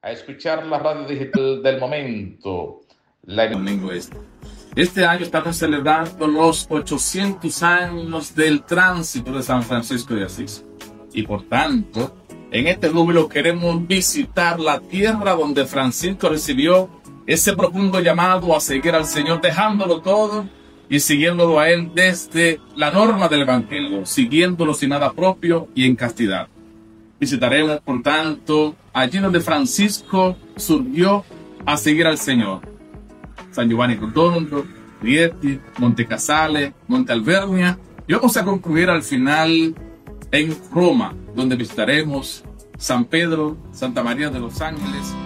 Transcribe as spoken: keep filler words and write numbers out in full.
a escuchar la radio digital del momento. La... Domingo este. Este año estamos celebrando los ochocientos años del tránsito de San Francisco de Asís. Y por tanto, en este júbilo queremos visitar la tierra donde Francisco recibió ese profundo llamado a seguir al Señor, dejándolo todo y siguiéndolo a Él desde la norma del Evangelio, siguiéndolo sin nada propio y en castidad. Visitaremos, por tanto, allí donde Francisco surgió a seguir al Señor. San Giovanni Rotondo, Rieti, Monte Casale, Monte Alvernia. Y vamos a concluir al final en Roma, donde visitaremos San Pedro, Santa María de los Ángeles,